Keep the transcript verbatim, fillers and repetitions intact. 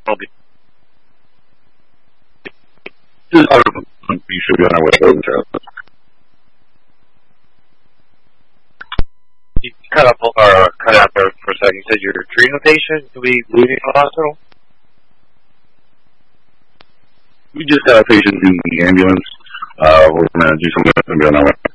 You should be on our way. You cut up or cut out there for a second. You said you're treating a patient to be leaving the hospital? We just got a patient in the ambulance. Uh, we're going to do something to be on our way.